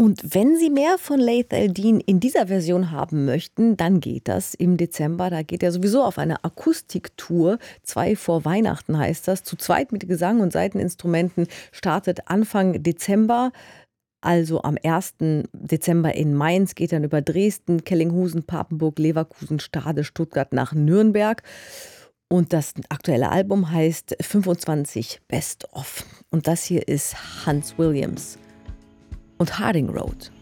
Und wenn Sie mehr von Laith El-Deen in dieser Version haben möchten, dann geht das im Dezember. Da geht er sowieso auf eine Akustiktour. 2 vor Weihnachten heißt das. Zu zweit mit Gesang und Saiteninstrumenten startet Anfang Dezember. Also am 1. Dezember in Mainz, geht dann über Dresden, Kellinghusen, Papenburg, Leverkusen, Stade, Stuttgart nach Nürnberg. Und das aktuelle Album heißt 25 Best of. Und das hier ist Hans Williams und Harding Road.